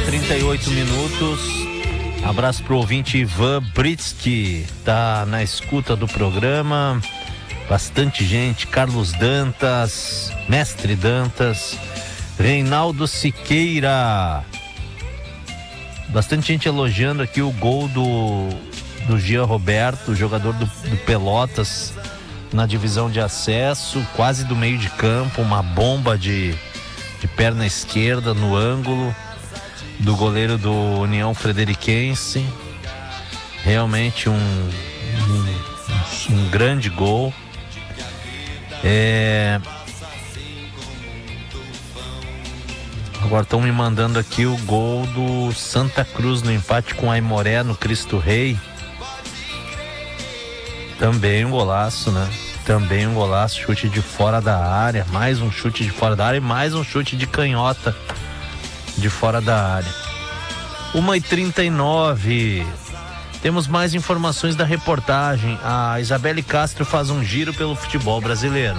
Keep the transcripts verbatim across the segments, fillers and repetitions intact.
trinta e oito minutos. Abraço pro ouvinte Ivan Britsky, tá na escuta do programa. Bastante gente. Carlos Dantas, Mestre Dantas, Reinaldo Siqueira. Bastante gente elogiando aqui o gol do, do Jean Roberto, jogador do, do Pelotas, na divisão de acesso, quase do meio de campo, uma bomba de, de perna esquerda no ângulo do goleiro do União Frederiquense. Realmente um, um, um grande gol. É... Agora estão me mandando aqui o gol do Santa Cruz no empate com a Aimoré no Cristo Rei. Também um golaço, né? Também um golaço, chute de fora da área, mais um chute de fora da área e mais um chute de canhota de fora da área. uma e trinta e nove. Temos mais informações da reportagem. A Isabelle Castro faz um giro pelo futebol brasileiro.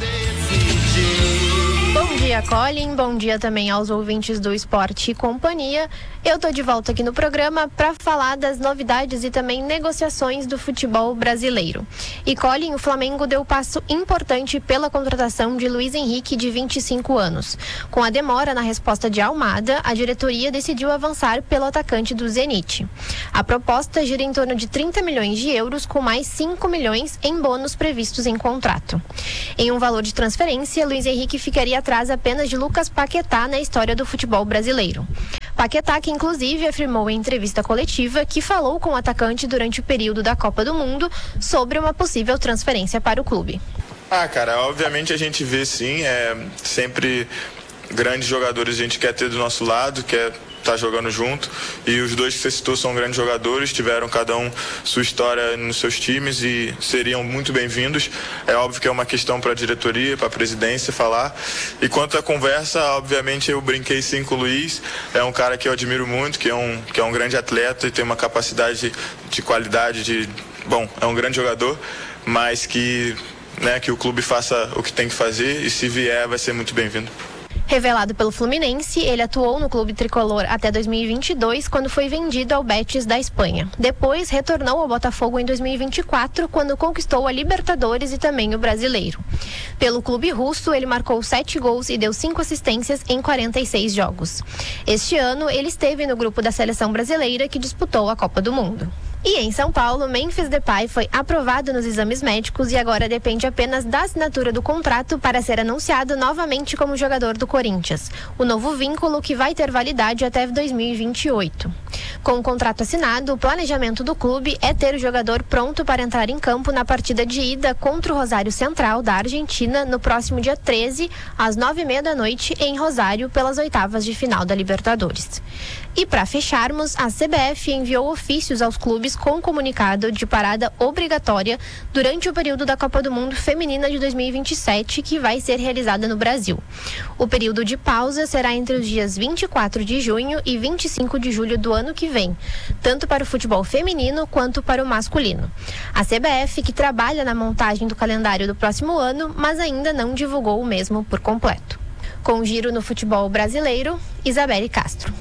Bom dia, Colin. Bom dia também aos ouvintes do Esporte e Companhia. Eu tô de volta aqui no programa para falar das novidades e também negociações do futebol brasileiro. E, Colin, o Flamengo deu passo importante pela contratação de Luiz Henrique, de vinte e cinco anos. Com a demora na resposta de Almada, a diretoria decidiu avançar pelo atacante do Zenit. A proposta gira em torno de trinta milhões de euros, com mais cinco milhões em bônus previstos em contrato. Em um valor de transferência, Luiz Henrique ficaria atrás apenas de Lucas Paquetá na história do futebol brasileiro. Paquetá, que inclusive afirmou em entrevista coletiva que falou com o atacante durante o período da Copa do Mundo sobre uma possível transferência para o clube. Ah, cara, obviamente a gente vê sim, é sempre grandes jogadores a gente quer ter do nosso lado, quer tá jogando junto, e os dois que você citou são grandes jogadores, tiveram cada um sua história nos seus times e seriam muito bem-vindos. É óbvio que é uma questão para a diretoria, para a presidência falar. E quanto à conversa, obviamente eu brinquei sim com o Luiz, é um cara que eu admiro muito, que é um, que é um grande atleta e tem uma capacidade de qualidade, de, bom, é um grande jogador, mas que, né, que o clube faça o que tem que fazer e se vier vai ser muito bem-vindo. Revelado pelo Fluminense, ele atuou no clube tricolor até dois mil e vinte e dois, quando foi vendido ao Betis da Espanha. Depois, retornou ao Botafogo em dois mil e vinte e quatro, quando conquistou a Libertadores e também o Brasileiro. Pelo clube russo, ele marcou sete gols e deu cinco assistências em quarenta e seis jogos. Este ano, ele esteve no grupo da seleção brasileira que disputou a Copa do Mundo. E em São Paulo, Memphis Depay foi aprovado nos exames médicos e agora depende apenas da assinatura do contrato para ser anunciado novamente como jogador do Corinthians. O novo vínculo, que vai ter validade até dois mil e vinte e oito. Com o contrato assinado, o planejamento do clube é ter o jogador pronto para entrar em campo na partida de ida contra o Rosário Central da Argentina no próximo dia treze, às nove e meia da noite, em Rosário, pelas oitavas de final da Libertadores. E para fecharmos, a C B F enviou ofícios aos clubes com comunicado de parada obrigatória durante o período da Copa do Mundo Feminina de dois mil e vinte e sete, que vai ser realizada no Brasil. O período de pausa será entre os dias vinte e quatro de junho e vinte e cinco de julho do ano que vem, tanto para o futebol feminino quanto para o masculino. A C B F, que trabalha na montagem do calendário do próximo ano, mas ainda não divulgou o mesmo por completo. Com o giro no futebol brasileiro, Isabelle Castro.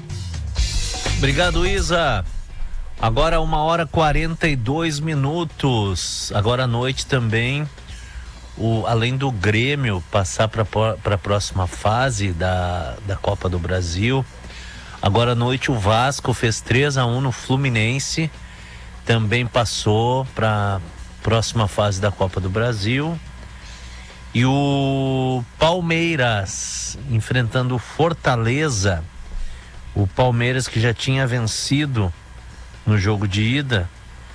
Obrigado, Isa. Agora uma hora e quarenta e dois minutos. Agora à noite também, o, além do Grêmio passar para a próxima fase da, da Copa do Brasil, agora à noite o Vasco fez três a um no Fluminense, também passou para a próxima fase da Copa do Brasil. E o Palmeiras enfrentando o Fortaleza. O Palmeiras, que já tinha vencido no jogo de ida,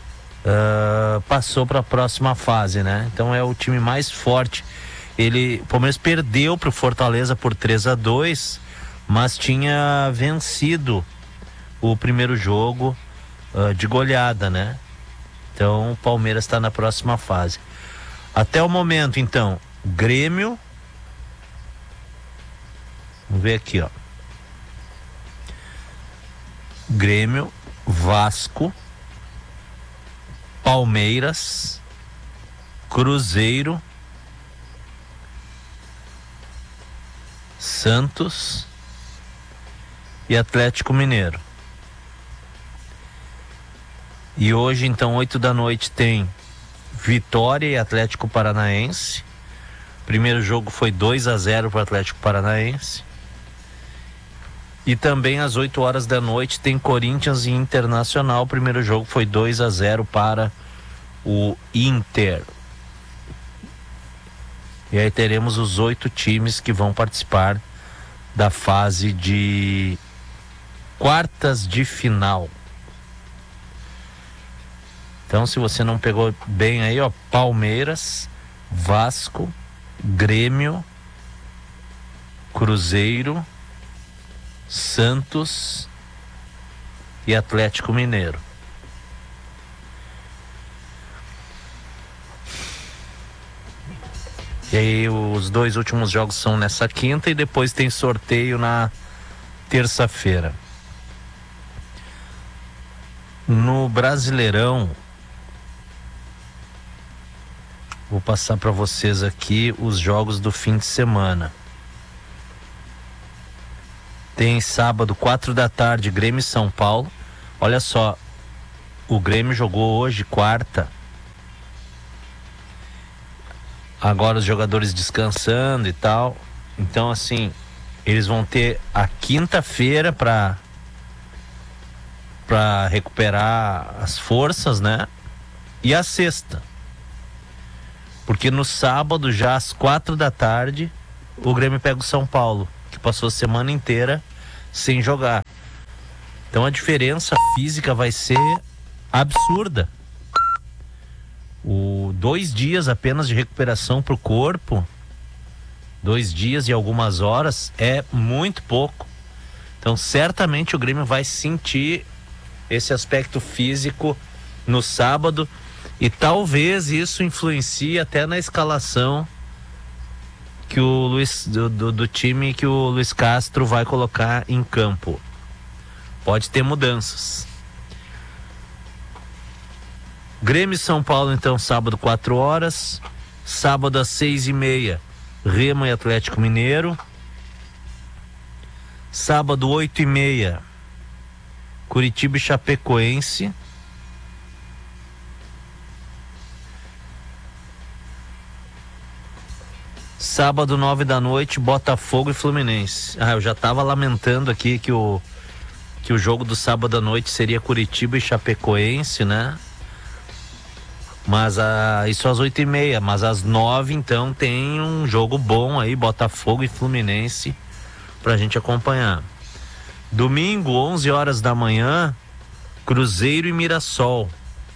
uh, passou para a próxima fase, né? Então é o time mais forte. Ele, o Palmeiras perdeu para o Fortaleza por três a dois, mas tinha vencido o primeiro jogo uh, de goleada, né? Então o Palmeiras está na próxima fase. Até o momento, então, Grêmio. Vamos ver aqui, ó. Grêmio, Vasco, Palmeiras, Cruzeiro, Santos e Atlético Mineiro. E hoje, então, oito da noite, tem Vitória e Atlético Paranaense. Primeiro jogo foi dois a zero para o Atlético Paranaense. E também às oito horas da noite tem Corinthians e Internacional. O primeiro jogo foi dois a zero para o Inter. E aí teremos os oito times que vão participar da fase de quartas de final. Então, se você não pegou bem aí, ó, Palmeiras, Vasco, Grêmio, Cruzeiro, Santos e Atlético Mineiro. E aí os dois últimos jogos são nessa quinta e depois tem sorteio na terça-feira. No Brasileirão, vou passar para vocês aqui os jogos do fim de semana. Tem sábado, quatro da tarde, Grêmio e São Paulo. Olha só, o Grêmio jogou hoje, quarta. Agora os jogadores descansando e tal. Então, assim, eles vão ter a quinta-feira para para recuperar as forças, né? E a sexta. Porque no sábado, já às quatro da tarde, o Grêmio pega o São Paulo, que passou a semana inteira sem jogar. Então a diferença física vai ser absurda. O dois dias apenas de recuperação para o corpo, dois dias e algumas horas é muito pouco. Então certamente o Grêmio vai sentir esse aspecto físico no sábado e talvez isso influencie até na escalação que o Luiz, do, do, do time que o Luiz Castro vai colocar em campo. Pode ter mudanças. Grêmio e São Paulo, então, sábado, quatro horas. Sábado, às seis e meia, Remo e Atlético Mineiro. Sábado, oito e meia, Curitiba e Chapecoense. Sábado, nove da noite, Botafogo e Fluminense. Ah, eu já estava lamentando aqui que o, que o jogo do sábado à noite seria Curitiba e Chapecoense, né? Mas ah, isso às oito e meia, mas às nove, então, tem um jogo bom aí, Botafogo e Fluminense, pra gente acompanhar. Domingo, onze horas da manhã, Cruzeiro e Mirassol.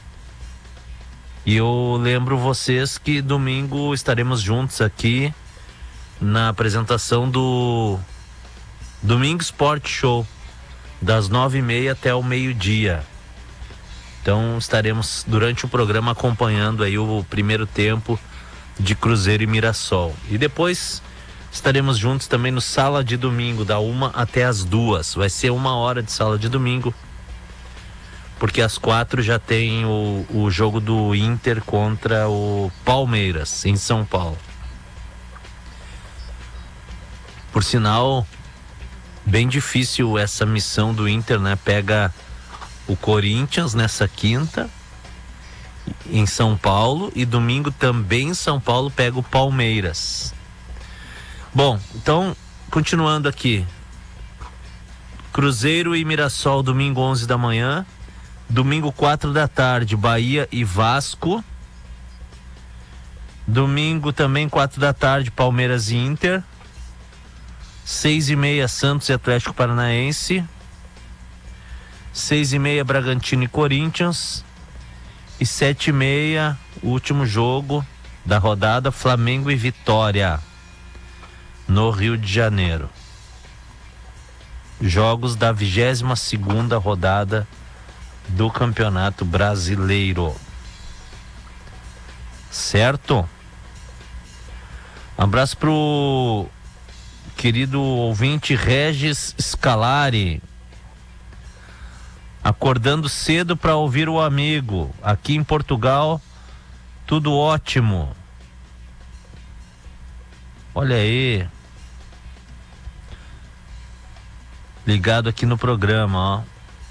E eu lembro vocês que domingo estaremos juntos aqui na apresentação do Domingo Sport Show, das nove e meia até o meio-dia. Então estaremos durante o programa acompanhando aí o primeiro tempo de Cruzeiro e Mirassol. E depois estaremos juntos também no Sala de Domingo, da uma até as duas. Vai ser uma hora de Sala de Domingo, porque às quatro já tem o, o jogo do Inter contra o Palmeiras, em São Paulo. Por sinal, bem difícil essa missão do Inter, né? Pega o Corinthians nessa quinta, em São Paulo, e domingo também em São Paulo pega o Palmeiras. Bom, então, continuando aqui. Cruzeiro e Mirassol, domingo onze da manhã. Domingo quatro da tarde, Bahia e Vasco. Domingo também quatro da tarde, Palmeiras e Inter. Seis e meia, Santos e Atlético Paranaense. Seis e meia, Bragantino e Corinthians. E sete e meia, o último jogo da rodada, Flamengo e Vitória, no Rio de Janeiro. Jogos da vigésima segunda rodada do Campeonato Brasileiro. Certo? Um abraço pro querido ouvinte Regis Scalari. Acordando cedo para ouvir o amigo. Aqui em Portugal, tudo ótimo. Olha aí. ligado aqui no programa, ó.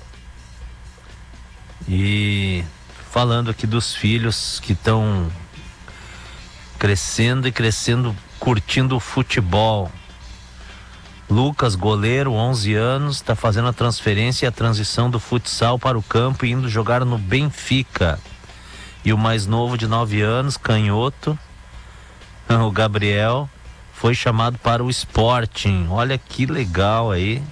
E falando aqui dos filhos que estão crescendo e crescendo, curtindo o futebol. Lucas, goleiro, onze anos, está fazendo a transferência e a transição do futsal para o campo e indo jogar no Benfica. E o mais novo, de nove anos, canhoto, o Gabriel, foi chamado para o Sporting. Olha que legal aí.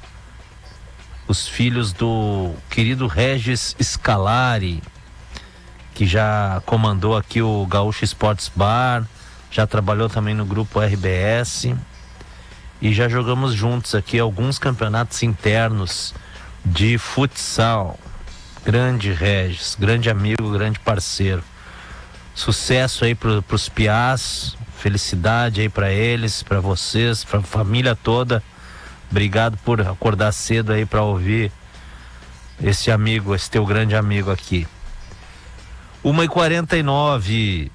Os filhos do querido Regis Scalari, que já comandou aqui o Gaúcho Sports Bar, já trabalhou também no grupo R B S. E já jogamos juntos aqui alguns campeonatos internos de futsal. Grande Regis, grande amigo, grande parceiro. Sucesso aí pro, pros piás, felicidade aí para eles, para vocês, pra família toda. Obrigado por acordar cedo aí para ouvir esse amigo, esse teu grande amigo aqui. uma e quarenta e nove.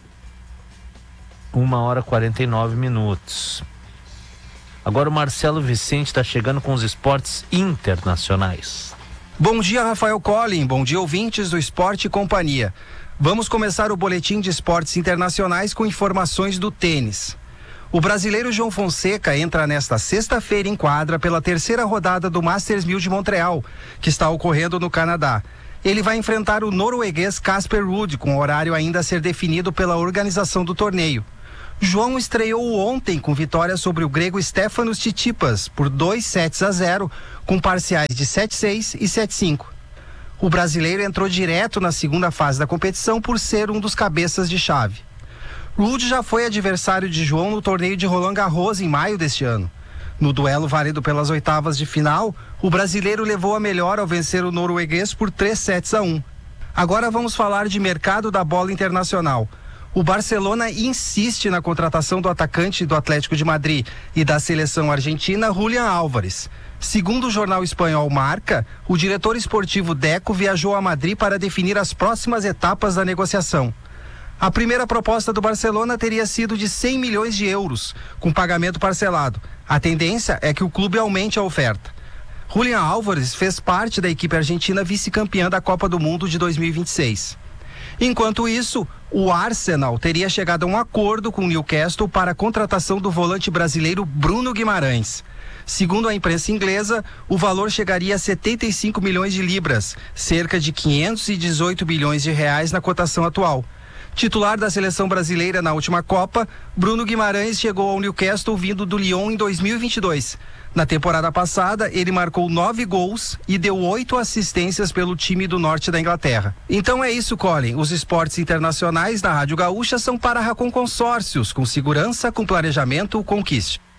Uma hora e quarenta e nove minutos. Agora o Marcelo Vicente está chegando com os esportes internacionais. Bom dia, Rafael Collin. Bom dia, ouvintes do Esporte e Companhia. Vamos começar o boletim de esportes internacionais com informações do tênis. O brasileiro João Fonseca entra nesta sexta-feira em quadra pela terceira rodada do Masters mil de Montreal, que está ocorrendo no Canadá. Ele vai enfrentar o norueguês Casper Ruud, com horário ainda a ser definido pela organização do torneio. João estreou ontem com vitória sobre o grego Stefanos Tsitsipas por dois sets a zero, com parciais de sete a seis e sete a cinco. O brasileiro entrou direto na segunda fase da competição por ser um dos cabeças de chave. Ruud já foi adversário de João no torneio de Roland Garros em maio deste ano. No duelo válido pelas oitavas de final, o brasileiro levou a melhor ao vencer o norueguês por três sets a um. Agora vamos falar de mercado da bola internacional. O Barcelona insiste na contratação do atacante do Atlético de Madrid e da seleção argentina, Julián Álvares. Segundo o jornal espanhol Marca, o diretor esportivo Deco viajou a Madrid para definir as próximas etapas da negociação. A primeira proposta do Barcelona teria sido de cem milhões de euros, com pagamento parcelado. A tendência é que o clube aumente a oferta. Julián Álvares fez parte da equipe argentina vice-campeã da Copa do Mundo de dois mil e vinte e seis. Enquanto isso, o Arsenal teria chegado a um acordo com o Newcastle para a contratação do volante brasileiro Bruno Guimarães. Segundo a imprensa inglesa, o valor chegaria a setenta e cinco milhões de libras, cerca de quinhentos e dezoito bilhões de reais na cotação atual. Titular da seleção brasileira na última Copa, Bruno Guimarães chegou ao Newcastle vindo do Lyon em dois mil e vinte e dois. Na temporada passada, ele marcou nove gols e deu oito assistências pelo time do norte da Inglaterra. Então é isso, Colin. Os esportes internacionais da Rádio Gaúcha são para a Racon Consórcios, com segurança, com planejamento, conquiste.